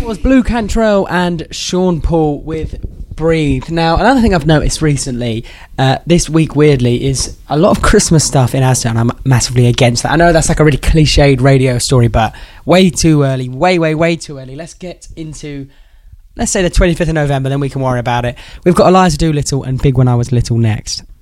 was Blue Cantrell and Sean Paul with Breathe. Now, another thing I've noticed recently, this week weirdly, is a lot of Christmas stuff in Asda, and I'm massively against that. I know that's like a really cliched radio story, but way too early, way too early. Let's get into, let's say the 25th of November, then we can worry about it. We've got Eliza Doolittle and Big When I Was Little next.